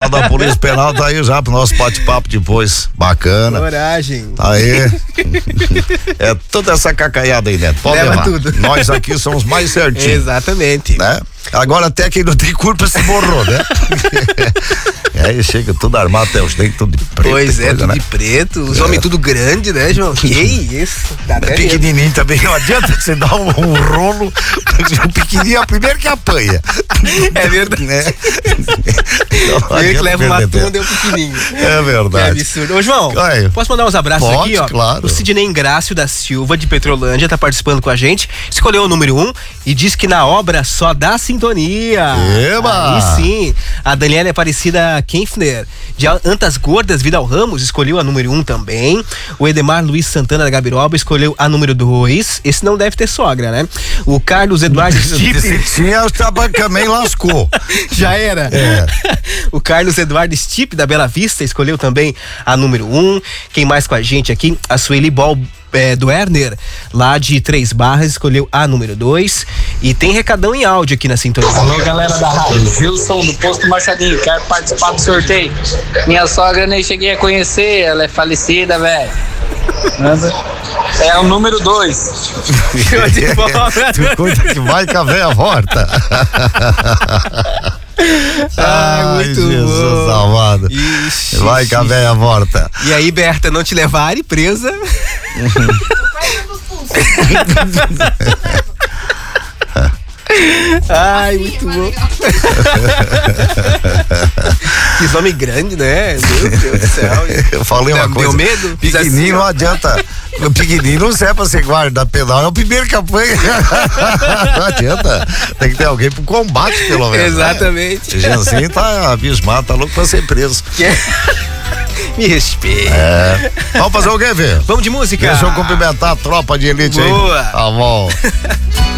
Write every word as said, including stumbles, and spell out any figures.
da Polícia Penal tá aí já pro nosso bate-papo depois. Bacana. Coragem. Tá aí. É toda essa cacaiada aí dentro. Pode Leva levar. tudo. Nós aqui somos mais certinhos. Exatamente. Né? Agora até quem não tem culpa se borrou, né? Aí chega tudo armado até os dentes, tudo de preto. Pois é, coisa, tudo né? de preto. Os É. homens tudo grande, né, João? Que isso? Tá até medo. Pequenininho também, não adianta você dar um, um rolo, o pequenininho é o primeiro que apanha. É verdade. Né? Ele que leva uma perder tempo. tunda e um pequenininho. É verdade. Que absurdo. Ô, João, Oi. posso mandar uns abraços Pode, aqui, ó? claro. O Sidney Ingrácio da Silva, de Petrolândia, tá participando com a gente. Escolheu o número um e diz que na obra só dá sintonia. Eba! Aí sim. A Daniela Aparecida Kempfner, de Antas Gordas, Vidal Ramos, escolheu a número um também. O Edemar Luiz Santana da Gabiroba escolheu a número dois. Esse não deve ter sogra, né? O Carlos Eduardo Stipe. Se tinha, o também lascou. Já era. É. O Carlos Eduardo Stipe da Bela Vista escolheu também a número um. Quem mais com a gente aqui? A Sueli Ball é, do Erner, lá de Três Barras, escolheu a número dois. E tem recadão em áudio aqui na sintonia. Alô, galera da rádio, Wilson do Posto Machadinho, quero participar do sorteio. Minha sogra nem cheguei a conhecer, ela é falecida, velho. É o número dois. Show de bola. Tu cuida que vai que a véia volta. Ai, muito Jesus bom. amado. Ixi, Vai que a ixi. véia volta. E aí, Berta, não te levarem presa? Ai, muito bom. Que homem grande, né? Meu Deus do céu. Eu falei uma Deu coisa. medo? Pequenininho não adianta. O pequenininho não serve pra ser guarda penal, é o primeiro que apanha. Não adianta. Tem que ter alguém pro combate, pelo menos. Exatamente. Né? Janzinho tá abismado, tá louco pra ser preso. Me respeita. É. Vamos fazer o quê, Vê? Vamos de música? Deixa eu cumprimentar a tropa de elite aí. Boa. Tá bom.